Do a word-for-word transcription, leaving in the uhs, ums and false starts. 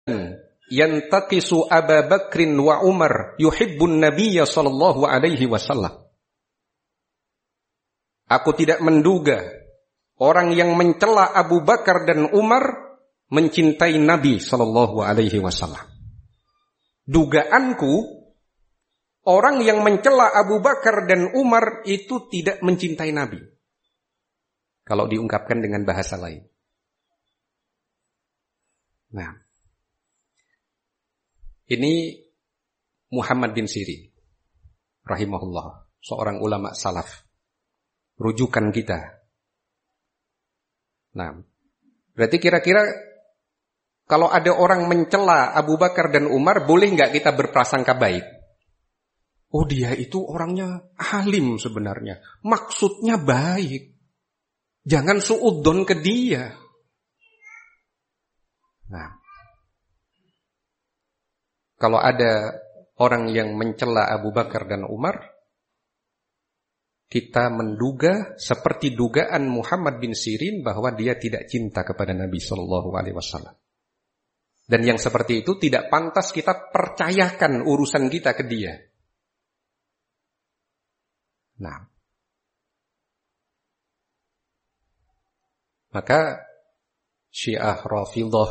yantaqisu Abu Bakrin wa Umar yuhibbun Nabiyya sallallahu alaihi wasallam. Aku tidak menduga orang yang mencela Abu Bakar dan Umar mencintai Nabi sallallahu alaihi wasallam. Dugaanku, orang yang mencela Abu Bakar dan Umar itu tidak mencintai Nabi. Kalau diungkapkan dengan bahasa lain. Nah, ini Muhammad bin Sirin rahimahullah, seorang ulama salaf, rujukan kita. Nah, berarti kira-kira kalau ada orang mencela Abu Bakar dan Umar, boleh nggak kita berprasangka baik? Oh, dia itu orangnya alim sebenarnya, maksudnya baik. Jangan suudzon ke dia. Nah, kalau ada orang yang mencela Abu Bakar dan Umar, kita menduga seperti dugaan Muhammad bin Sirin bahwa dia tidak cinta kepada Nabi Shallallahu Alaihi Wasallam. Dan yang seperti itu tidak pantas kita percayakan urusan kita ke dia. Nah, maka Syiah Rafidhah